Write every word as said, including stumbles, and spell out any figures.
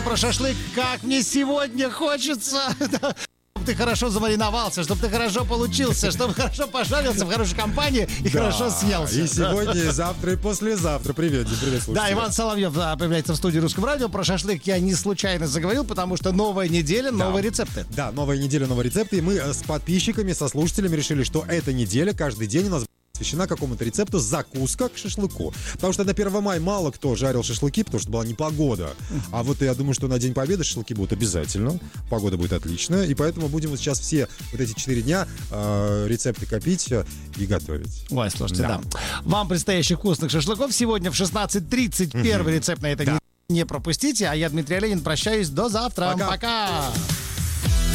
про шашлык. Как мне сегодня хочется. Чтобы ты хорошо замариновался, чтобы ты хорошо получился, чтобы хорошо пожарился в хорошей компании и да, хорошо съелся. И сегодня, и завтра, и послезавтра. Привет, привет, слушайте. Да, Иван Соловьев да, появляется в студии Русского радио. Про шашлык я не случайно заговорил, потому что новая неделя, да. новые рецепты. Да, новая неделя, новые рецепты. И мы с подписчиками, со слушателями решили, что эта неделя, каждый день у нас посвящена какому-то рецепту закуска к шашлыку. Потому что на первое мая мало кто жарил шашлыки, потому что была непогода. А вот я думаю, что на День Победы шашлыки будут обязательно. Погода будет отличная. И поэтому будем вот сейчас все вот эти четыре дня э, рецепты копить и готовить. Ой, слушайте, да. да. Вам предстоящих вкусных шашлыков сегодня в шестнадцать тридцать. Mm-hmm. Первый рецепт на этой да. неделе. Не пропустите. А я, Дмитрий Оленин, прощаюсь. До завтра. Пока. Пока.